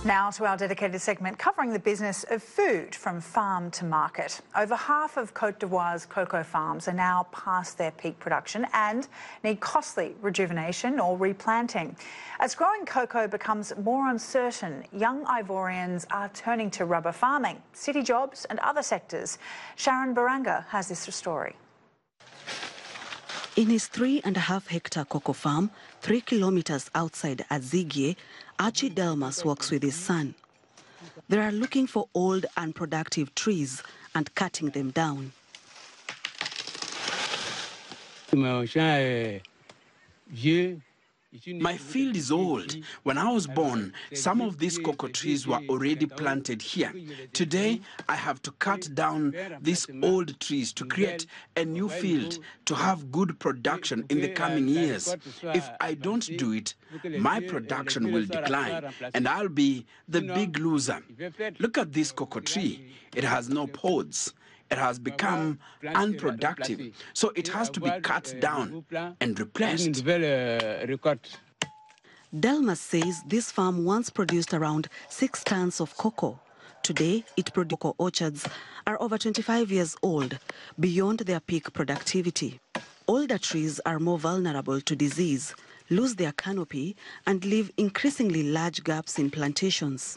Now to our dedicated segment covering the business of food from farm to market. Over half of Côte d'Ivoire's cocoa farms are now past their peak production and need costly rejuvenation or replanting. As growing cocoa becomes more uncertain, young Ivorians are turning to rubber farming, city jobs and other sectors. Sharon Baranga has this story. In his 3.5-hectare cocoa farm, 3 kilometers outside Azigie, Archie Delmas works with his son. They are looking for old, unproductive trees and cutting them down. My field is old. When I was born, some of these cocoa trees were already planted here. Today, I have to cut down these old trees to create a new field to have good production in the coming years. If I don't do it, my production will decline and I'll be the big loser. Look at this cocoa tree. It has no pods. It has become unproductive, so it has to be cut down and replaced. Delmas says this farm once produced around 6 tons of cocoa. Today, its cocoa orchards are over 25 years old, beyond their peak productivity. Older trees are more vulnerable to disease, lose their canopy, and leave increasingly large gaps in plantations.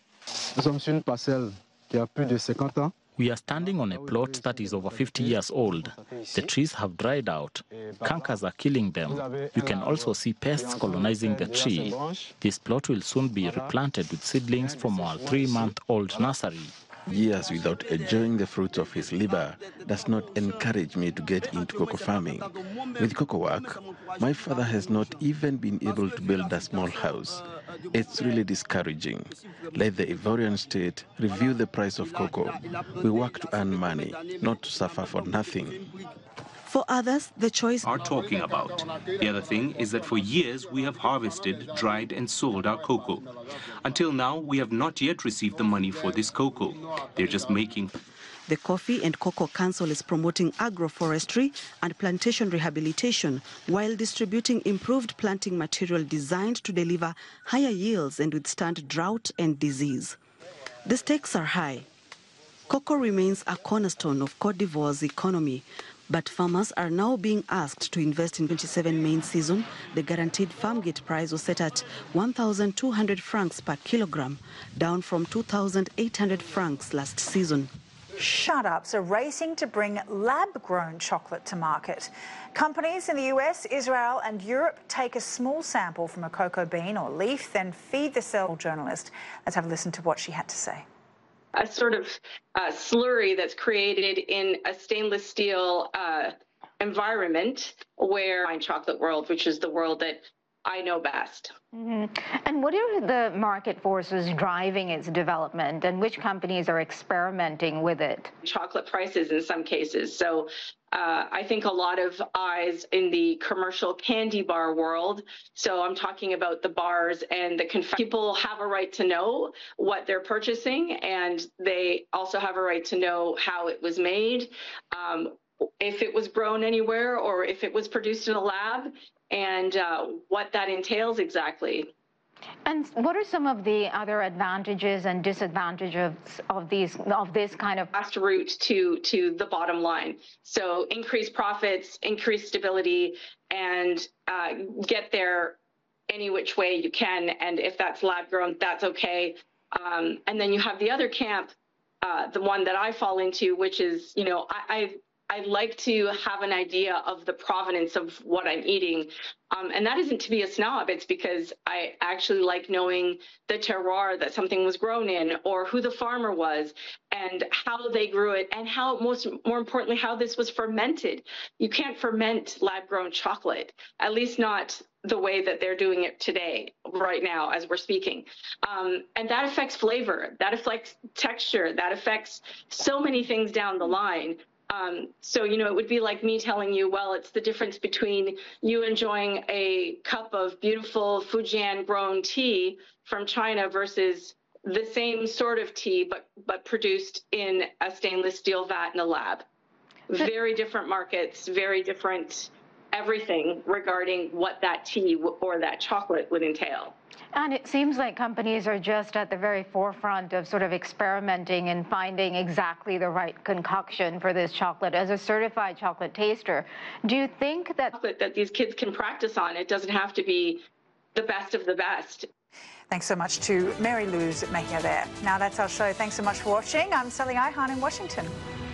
We are standing on a plot that is over 50 years old. The trees have dried out. Cankers are killing them. You can also see pests colonizing the tree. This plot will soon be replanted with seedlings from our 3-month-old nursery. Years without enjoying the fruits of his labor does not encourage me to get into cocoa farming. With cocoa work, my father has not even been able to build a small house. It's really discouraging. Let the Ivorian state review the price of cocoa. We work to earn money, not to suffer for nothing. For others, the choice are talking about. The other thing is that for years we have harvested, dried and sold our cocoa. Until now, we have not yet received the money for this cocoa. They're just making... The Coffee and Cocoa Council is promoting agroforestry and plantation rehabilitation while distributing improved planting material designed to deliver higher yields and withstand drought and disease. The stakes are high. Cocoa remains a cornerstone of Côte d'Ivoire's economy, but farmers are now being asked to invest in 27 main season. The guaranteed farm gate price was set at 1,200 francs per kilogram, down from 2,800 francs last season. Shut-ups are racing to bring lab-grown chocolate to market. Companies in the US, Israel and Europe take a small sample from a cocoa bean or leaf, then feed the cell journalist. Let's have a listen to what she had to say. A sort of slurry that's created in a stainless steel environment where in chocolate world, which is the world that I know best. And what are the market forces driving its development, and which companies are experimenting with it? Chocolate prices in some cases. So I think a lot of eyes in the commercial candy bar world. So I'm talking about the bars and the people have a right to know what they're purchasing, and they also have a right to know how it was made, if it was grown anywhere or if it was produced in a lab, and what that entails exactly. And what are some of the other advantages and disadvantages of this kind of fast route to the bottom line? So increase profits, increase stability, and get there any which way you can. And if that's lab grown, that's okay. And then you have the other camp, the one that I fall into, which is, you know, I like to have an idea of the provenance of what I'm eating. And that isn't to be a snob. It's because I actually like knowing the terroir that something was grown in, or who the farmer was and how they grew it, and how, more importantly, how this was fermented. You can't ferment lab-grown chocolate, at least not the way that they're doing it today, right now, as we're speaking. And that affects flavor, that affects texture, that affects so many things down the line. So, you know, it would be like me telling you, well, it's the difference between you enjoying a cup of beautiful Fujian-grown tea from China versus the same sort of tea, but produced in a stainless steel vat in a lab. Very different markets, very different everything regarding what that tea or that chocolate would entail. And it seems like companies are just at the very forefront of sort of experimenting and finding exactly the right concoction for this chocolate. As a certified chocolate taster, do you think that these kids can practice on, it doesn't have to be the best of the best? Thanks so much to Mary Luz Mejia there. Now that's our show. Thanks so much for watching. I'm Sally Ihan in Washington.